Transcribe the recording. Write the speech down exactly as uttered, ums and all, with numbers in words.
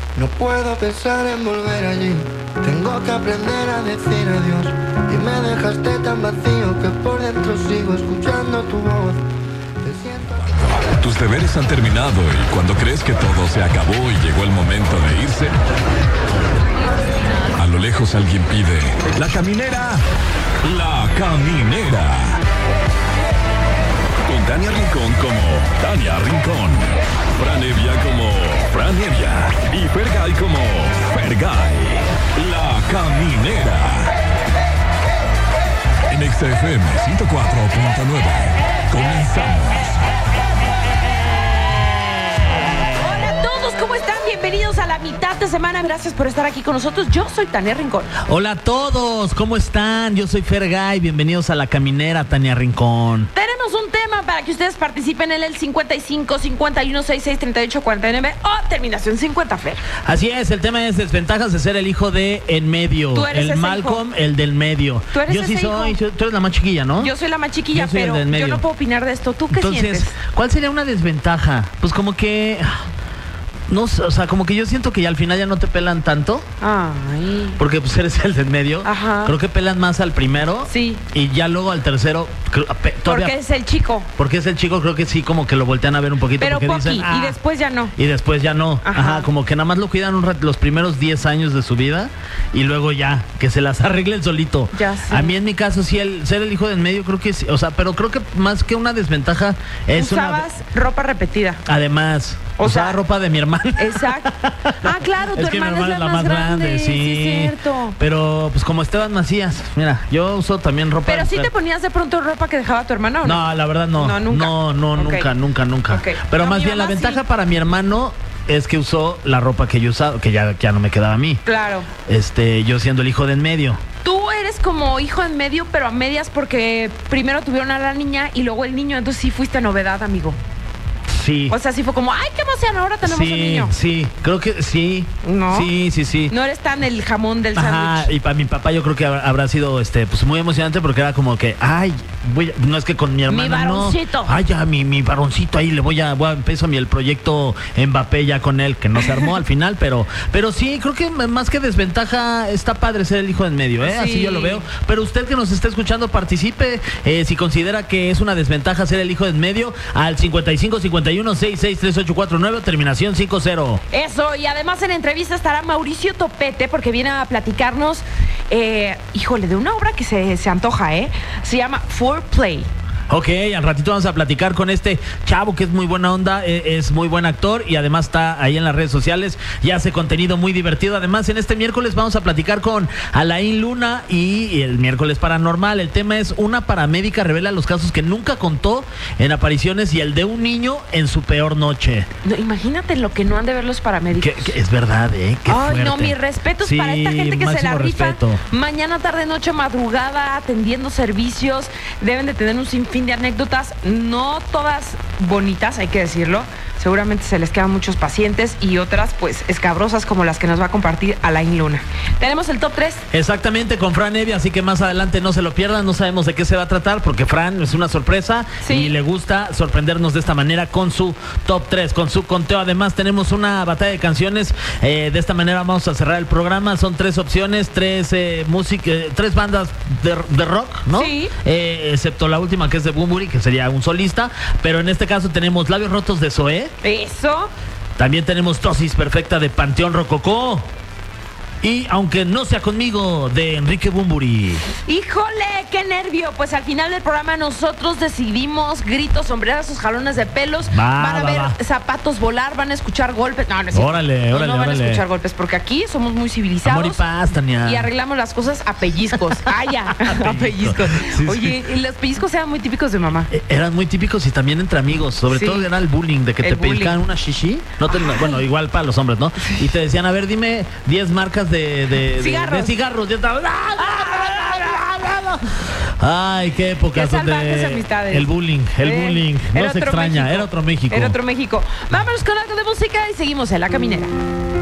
No puedo pensar en volver allí. Tengo que aprender a decir adiós. Y me dejaste tan vacío que por dentro sigo escuchando tu voz. Te siento que... Tus deberes han terminado y cuando crees que todo se acabó y llegó el momento de irse, a lo lejos alguien pide: La Caminera, La Caminera. Con Tania Rincón como Tania Rincón, Fran Evia como Fran Evia y Fergay como Fergay. La Caminera. En X F M ciento cuatro punto nueve. Comenzamos. ¿Cómo están? Bienvenidos a la mitad de semana. Gracias por estar aquí con nosotros. Yo soy Tania Rincón. Hola a todos, ¿cómo están? Yo soy Fergay. Bienvenidos a La Caminera, Tania Rincón. Tenemos un tema para que ustedes participen en el cincuenta y cinco, cincuenta y uno, sesenta y seis, treinta y ocho, cuarenta y nueve o terminación cincuenta, Fer. Así es, el tema es desventajas de ser el hijo de en medio. Tú eres el ese Malcolm, hijo. el del medio. Tú eres Yo sí ese soy, hijo. tú eres la más chiquilla, ¿no? Yo soy la más chiquilla, Yo soy el pero del medio. yo no puedo opinar de esto. ¿Tú qué Entonces, sientes? ¿cuál sería una desventaja? Pues como que... No, o sea, como que yo siento que ya al final ya no te pelan tanto. Ay. Porque pues eres el del medio. Ajá. Creo que pelan más al primero. Sí. Y ya luego al tercero. Creo, pe- todavía, Porque es el chico. porque es el chico, creo que sí, como que lo voltean a ver un poquito. Pero porque poqui. dicen, ah, Y después ya no. y después ya no. Ajá. Ajá. Como que nada más lo cuidan un rato, los primeros diez años de su vida. Y luego ya, que se las arregle el solito. Ya sé. A mí en mi caso, sí, el ser el hijo del medio, creo que sí. O sea, pero creo que más que una desventaja es Usabas una. ropa repetida. Además, O usaba sea, ropa de mi hermana. Exacto. Ah, claro, tu Es que mi hermana, hermana es la más grande, sí. Sí, es cierto. Pero pues como Esteban Macías, mira, yo uso también ropa. Pero sí te ponías de pronto ropa que dejaba tu hermano, ¿o no? No, la verdad no. No, nunca. No, no, Ok. nunca, nunca, nunca. Ok. Pero No, más mi bien la mamá ventaja sí. para mi hermano es que usó la ropa que yo usaba, que ya, ya no me quedaba a mí. Claro. Este, yo siendo el hijo de en medio. Tú eres como hijo en medio, pero a medias porque primero tuvieron a la niña y luego el niño, entonces sí fuiste novedad, amigo. Sí. O sea, sí fue como, ay, qué emoción, ahora tenemos sí, un niño. sí, creo que sí. ¿No? Sí, sí, sí. No eres tan el jamón del Ajá, sándwich. y para mi papá yo creo que habrá, habrá sido este pues muy emocionante porque era como que, ay, voy a- no es que con mi hermana varoncito. no. Ay, ya mi, mi varoncito ahí le voy a, voy a empezar mi el proyecto Mbappé ya con él, que no se armó al final, pero pero sí, creo que más que desventaja está padre ser el hijo en medio, ¿eh? Sí. Así yo lo veo. Pero usted que nos está escuchando participe, eh, si considera que es una desventaja ser el hijo en medio, al cincuenta y cinco, cincuenta y uno, sesenta y seis, treinta y ocho, cuarenta y nueve, terminación cincuenta. Eso, y además en entrevista estará Mauricio Topete porque viene a platicarnos, eh, híjole, de una obra que se, se antoja, ¿eh? Se llama Foreplay. Ok, al ratito vamos a platicar con este chavo que es muy buena onda, eh, es muy buen actor y además está ahí en las redes sociales y hace contenido muy divertido. Además, en este miércoles vamos a platicar con Alain Luna y el miércoles paranormal. El tema es: una paramédica revela los casos que nunca contó en apariciones y el de un niño en su peor noche. No, imagínate lo que no han de ver los paramédicos. Que, que es verdad, ¿eh? Qué Ay, fuerte. no, mis respetos Sí, para esta gente que se la máximo rifa respeto. mañana, tarde, noche, madrugada, atendiendo servicios. Deben de tener un sinfín de anécdotas, no todas bonitas, hay que decirlo. Seguramente se les quedan muchos pacientes y otras, pues, escabrosas como las que nos va a compartir Alain Luna. Tenemos el top tres. Exactamente, con Fran Evia, así que más adelante no se lo pierdan. No sabemos de qué se va a tratar porque Fran es una sorpresa. Sí. Y le gusta sorprendernos de esta manera con su top tres, con su conteo. Además tenemos una batalla de canciones, eh, de esta manera vamos a cerrar el programa. Son tres opciones, tres eh, música, eh, tres bandas de, de rock, ¿no? Sí. Eh, excepto la última que es de Bunbury, que sería un solista. Pero en este caso tenemos Labios Rotos de Zoé. Eso. También tenemos Dosis Perfecta de Panteón Rococó. Y Aunque no sea conmigo, de Enrique Bunbury. Híjole, qué nervio. Pues al final del programa nosotros decidimos gritos, sombrerazos, jalones de pelos. Va, van a va, ver va. zapatos volar, van a escuchar golpes. No, no es cierto. Órale, No, órale, no van órale. a escuchar golpes porque aquí somos muy civilizados. Amor y paz, Tania. Y arreglamos las cosas a pellizcos. Ah, ya, a pellizcos. Sí, Oye, y los pellizcos eran muy típicos de mamá. Eh, Eran muy típicos y también entre amigos. Sobre Sí. todo era el bullying, de que El te pellizcaban una shishi. No te- bueno, igual para los hombres, ¿no? Y te decían, a ver, dime diez marcas de, de, de- Cigarros. de cigarros. Y estaba- Ay, qué épocas Qué salvajes donde amistades. el bullying, el Eh, bullying. No era se otro extraña, México. era otro México. Era otro México. Vámonos con algo de música y seguimos en La Caminera.